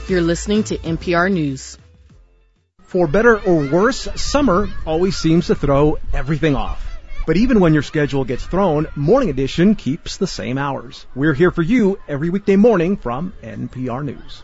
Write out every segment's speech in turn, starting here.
You're listening to NPR News. For better or worse, summer always seems to throw everything off. But even when your schedule gets thrown, Morning Edition keeps the same hours. We're here for you every weekday morning from NPR News.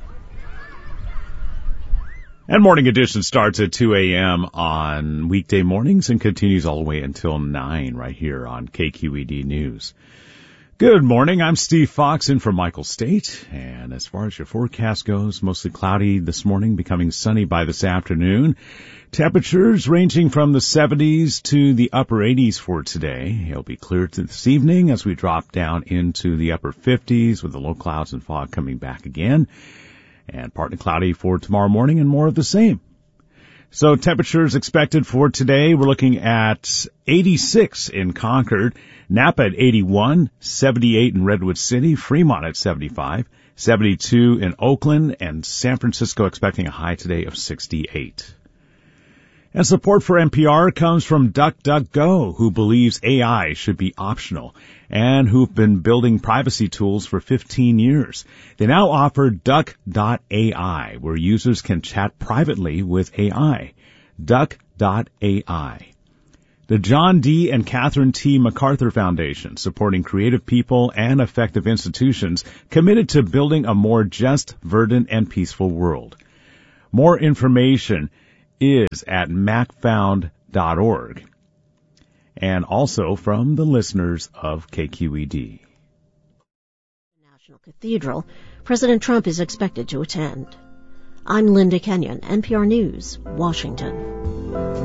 And Morning Edition starts at 2 a.m. on weekday mornings and continues all the way until 9 right here on KQED News. Good morning. I'm Steve Fox in from Michael State. And as far as your forecast goes, mostly cloudy this morning, becoming sunny by this afternoon. Temperatures ranging from the 70s to the upper 80s for today. It'll be clear this evening as we drop down into the upper 50s with the low clouds and fog coming back again. And partly cloudy for tomorrow morning and more of the same. So temperatures expected for today, we're looking at 86 in Concord, Napa at 81, 78 in Redwood City, Fremont at 75, 72 in Oakland, and San Francisco expecting a high today of 68. And support for NPR comes from DuckDuckGo, who believes AI should be optional and who've been building privacy tools for 15 years. They now offer Duck.ai, where users can chat privately with AI. Duck.ai. The John D. and Catherine T. MacArthur Foundation, supporting creative people and effective institutions committed to building a more just, verdant, and peaceful world. More information is at macfound.org. And also from the listeners of KQED. National Cathedral, President Trump is expected to attend. I'm Linda Kenyon, NPR News, Washington.